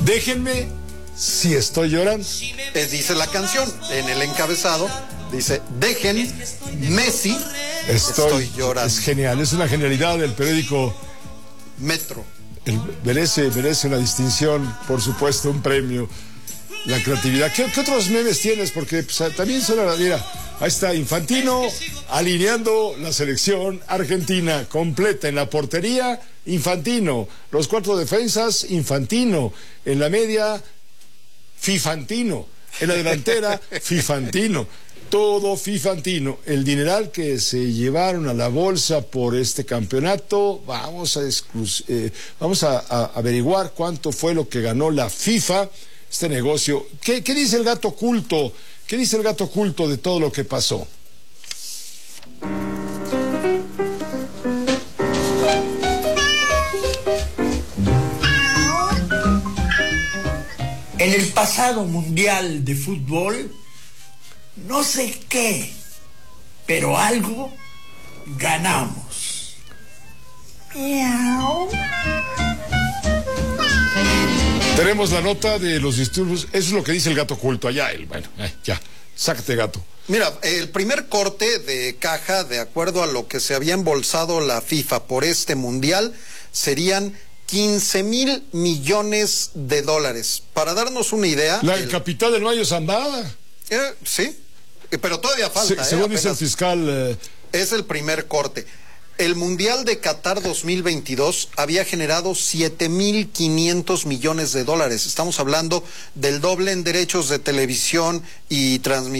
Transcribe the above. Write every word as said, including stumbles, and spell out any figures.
Déjenme si estoy llorando. Eh, dice la canción, en el encabezado, dice, dejen Messi, Estoy, estoy llorando. Es genial, es una genialidad del periódico Metro. El, merece, merece una distinción, por supuesto, un premio. La creatividad. ¿Qué, qué otros memes tienes? Porque pues, también son... Mira, ahí está Infantino alineando la selección argentina completa. En la portería, Infantino. Los cuatro defensas, Infantino. En la media, Fifantino. En la delantera, Fifantino. Todo Fifantino. El dineral que se llevaron a la bolsa por este campeonato, vamos a, eh, vamos a, a averiguar cuánto fue lo que ganó la FIFA, este negocio. ¿Qué, qué dice el gato oculto? ¿Qué dice el gato oculto de todo lo que pasó? En el pasado mundial de fútbol, no sé qué, pero algo ganamos. Miau. Tenemos la nota de los disturbios. Eso es lo que dice el gato oculto allá. Él, bueno, eh, ya, sácate, gato. Mira, el primer corte de caja, de acuerdo a lo que se había embolsado la FIFA por este mundial, serían quince mil millones de dólares. Para darnos una idea... La el... capital del Mayo Zambada. Eh, sí, pero todavía falta. Se, según eh, dice el fiscal... Eh... Es el primer corte. El Mundial de Qatar dos mil veintidós había generado siete mil quinientos millones de dólares. Estamos hablando del doble en derechos de televisión y transmisión